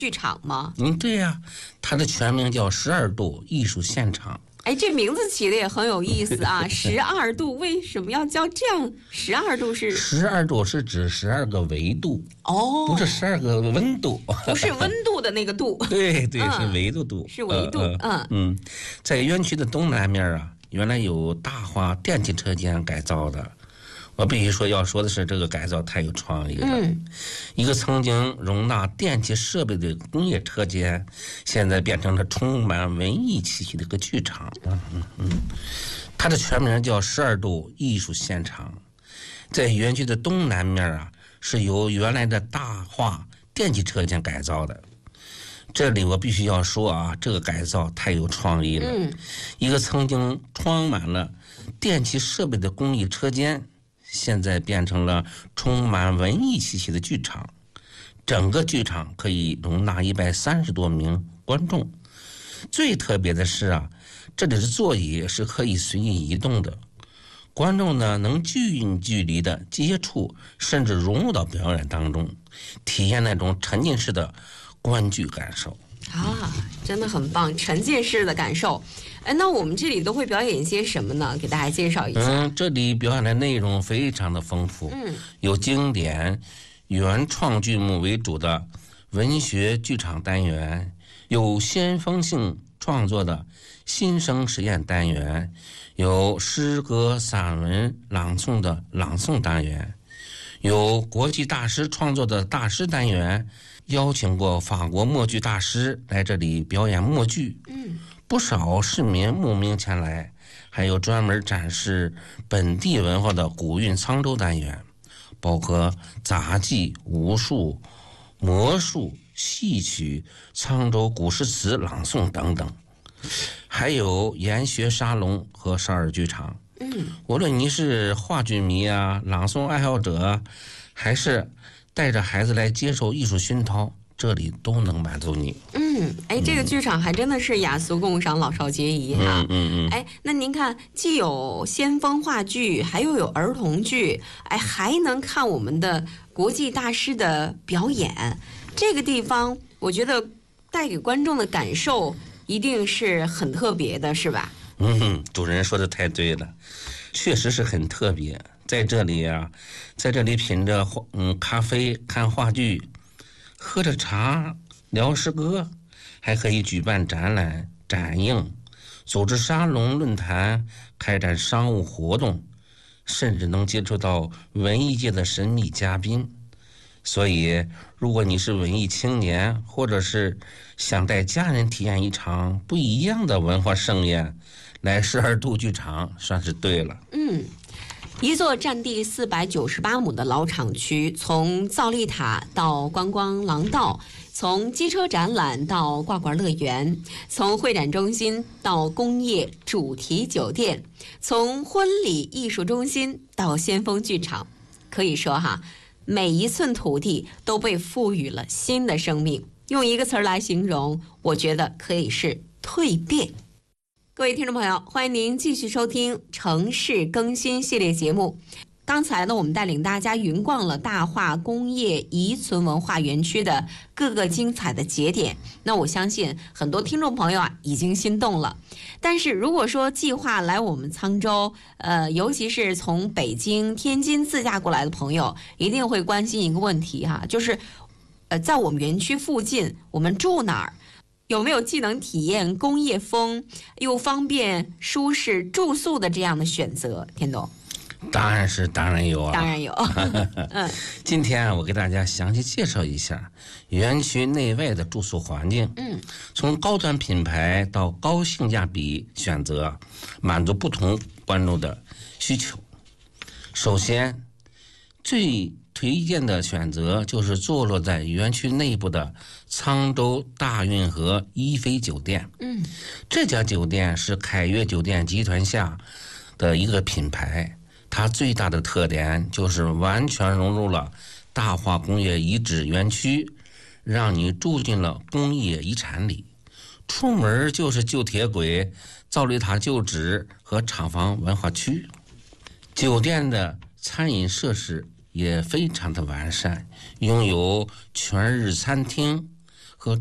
剧场吗？ 对呀，它的全名叫12度艺术现场。 哎，这名字起的也很有意思啊！12度为什么要叫这样？12度是 12度是指12个维度哦， 不是12个温度， 不是温度的那个度。 对，是维度度， 是维度。 在园区的东南面啊，原来有大化电气车间改造的。我必须要说的是，这个改造太有创意了。一个曾经容纳电气设备的工业车间，现在变成了充满文艺气息的一个剧场。它的全名叫12度艺术现场。在园区的东南面啊，是由原来的大化电气车间改造的。这里我必须要说啊，这个改造太有创意了。一个曾经装满了电气设备的工艺车间，现在变成了充满文艺气息的剧场。整个剧场可以容纳130多名观众。最特别的是啊，这里的座椅是可以随意移动的，观众呢能近距离的接触，甚至融入到表演当中，体验那种沉浸式的观剧感受啊，真的很棒，沉浸式的感受。那我们这里都会表演一些什么呢？给大家介绍一下。 这里表演的内容非常的丰富。有经典原创剧目为主的文学剧场单元，有先锋性创作的新生实验单元，有诗歌散文朗诵的朗诵单元，有国际大师创作的大师单元，邀请过法国默剧大师来这里表演默剧。不少市民慕名前来，还有专门展示本地文化的古韵沧州单元，包括杂技、武术、魔术、戏曲、沧州古诗词朗诵等等，还有研学沙龙和少儿剧场。无论你是话剧迷啊、朗诵爱好者，还是带着孩子来接受艺术熏陶，这里都能满足你。 这个剧场还真的是雅俗共赏，老少皆宜哈。那您看，既有先锋话剧，还有儿童剧，还能看我们的国际大师的表演，这个地方我觉得带给观众的感受一定是很特别的，是吧？ 主任说的太对了，确实是很特别。在这里品着咖啡，看话剧，喝着茶，聊诗歌，还可以举办展览、展映，组织沙龙论坛，开展商务活动，甚至能接触到文艺界的神秘嘉宾。所以如果你是文艺青年，或者是想带家人体验一场不一样的文化盛宴，来12度剧场算是对了。 一座占地498亩的老厂区，从造丽塔到观光廊道，从机车展览到挂挂乐园，从会展中心到工业主题酒店，从婚礼艺术中心到先锋剧场，可以说每一寸土地都被赋予了新的生命。用一个词儿来形容，我觉得可以是蜕变。各位听众朋友，欢迎您继续收听城市更新系列节目。刚才呢，我们带领大家云逛了大化工业遗存文化园区的各个精彩的节点。那我相信很多听众朋友已经心动了。但是如果说计划来我们沧州，尤其是从北京、天津自驾过来的朋友，一定会关心一个问题就是在我们园区附近，我们住哪儿？有没有既能体验工业风，又方便舒适住宿的这样的选择？田总， 当然有啊， 当然有。 今天我给大家详细介绍一下园区内外的住宿环境。从高端品牌到高性价比选择，满足不同观众的需求。首先，最推荐的选择就是坐落在园区内部的沧州大运河一飞酒店。这家酒店是凯悦酒店集团下的一个品牌，它最大的特点就是完全融入了大化工业遗址园区，让你住进了工业遗产里，出门就是旧铁轨、造丽塔旧址和厂房文化区。酒店的餐饮设施也非常的完善，拥有全日餐厅、